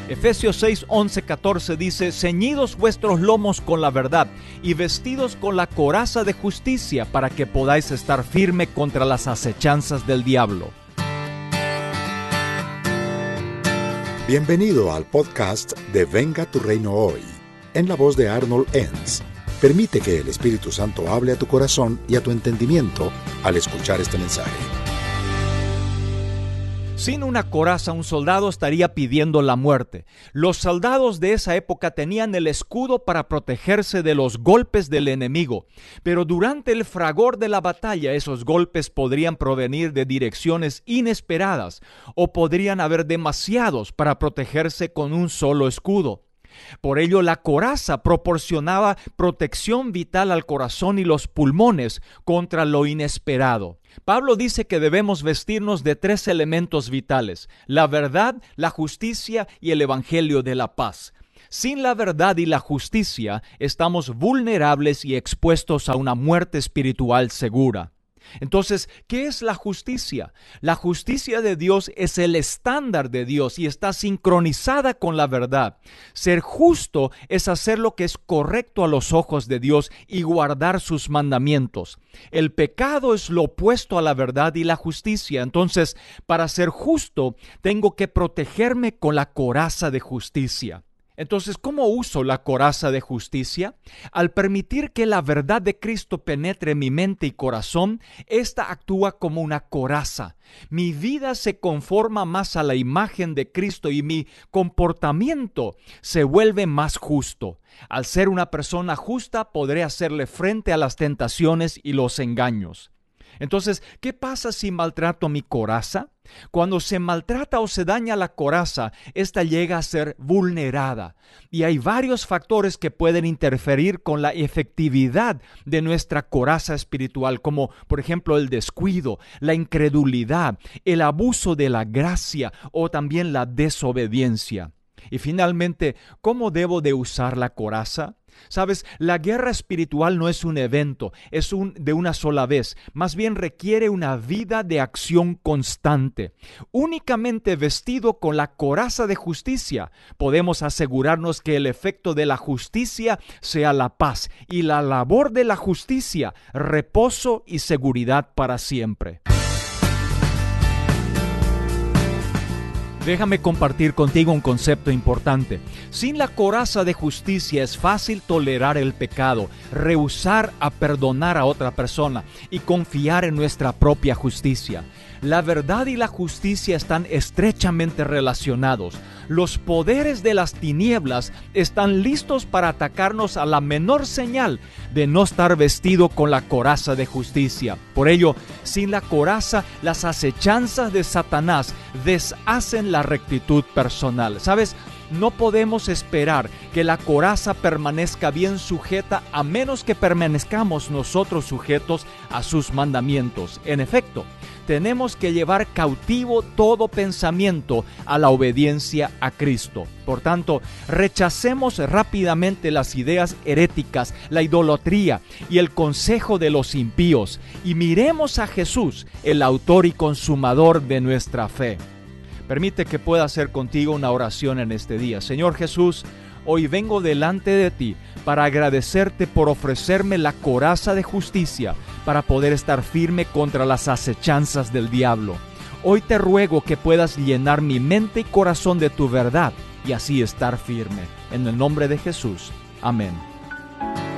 Efesios 6, 11, 14 dice: ceñidos vuestros lomos con la verdad y vestidos con la coraza de justicia, para que podáis estar firme contra las acechanzas del diablo. Bienvenido al podcast de Venga tu Reino Hoy, en la voz de Arnold Enns. Permite que el Espíritu Santo hable a tu corazón y a tu entendimiento al escuchar este mensaje. Sin una coraza, un soldado estaría pidiendo la muerte. Los soldados de esa época tenían el escudo para protegerse de los golpes del enemigo, pero durante el fragor de la batalla, esos golpes podrían provenir de direcciones inesperadas o podrían haber demasiados para protegerse con un solo escudo. Por ello, la coraza proporcionaba protección vital al corazón y los pulmones contra lo inesperado. Pablo dice que debemos vestirnos de 3 elementos vitales: la verdad, la justicia y el evangelio de la paz. Sin la verdad y la justicia, estamos vulnerables y expuestos a una muerte espiritual segura. Entonces, ¿qué es la justicia? La justicia de Dios es el estándar de Dios y está sincronizada con la verdad. Ser justo es hacer lo que es correcto a los ojos de Dios y guardar sus mandamientos. El pecado es lo opuesto a la verdad y la justicia. Entonces, para ser justo, tengo que protegerme con la coraza de justicia. Entonces, ¿cómo uso la coraza de justicia? Al permitir que la verdad de Cristo penetre mi mente y corazón, esta actúa como una coraza. Mi vida se conforma más a la imagen de Cristo y mi comportamiento se vuelve más justo. Al ser una persona justa, podré hacerle frente a las tentaciones y los engaños. Entonces, ¿qué pasa si maltrato mi coraza? Cuando se maltrata o se daña la coraza, esta llega a ser vulnerada. Y hay varios factores que pueden interferir con la efectividad de nuestra coraza espiritual, como por ejemplo el descuido, la incredulidad, el abuso de la gracia o también la desobediencia. Y finalmente, ¿cómo debo de usar la coraza? Sabes, la guerra espiritual no es un evento, es de una sola vez. Más bien requiere una vida de acción constante. Únicamente vestido con la coraza de justicia, podemos asegurarnos que el efecto de la justicia sea la paz y la labor de la justicia, reposo y seguridad para siempre. Déjame compartir contigo un concepto importante. Sin la coraza de justicia es fácil tolerar el pecado, rehusar a perdonar a otra persona y confiar en nuestra propia justicia. La verdad y la justicia están estrechamente relacionados. Los poderes de las tinieblas están listos para atacarnos a la menor señal de no estar vestido con la coraza de justicia. Por ello, sin la coraza, las acechanzas de Satanás deshacen la rectitud personal. ¿Sabes? No podemos esperar que la coraza permanezca bien sujeta a menos que permanezcamos nosotros sujetos a sus mandamientos. En efecto, tenemos que llevar cautivo todo pensamiento a la obediencia a Cristo. Por tanto, rechacemos rápidamente las ideas heréticas, la idolatría y el consejo de los impíos y miremos a Jesús, el autor y consumador de nuestra fe. Permite que pueda hacer contigo una oración en este día. Señor Jesús, hoy vengo delante de ti para agradecerte por ofrecerme la coraza de justicia para poder estar firme contra las acechanzas del diablo. Hoy te ruego que puedas llenar mi mente y corazón de tu verdad y así estar firme. En el nombre de Jesús. Amén.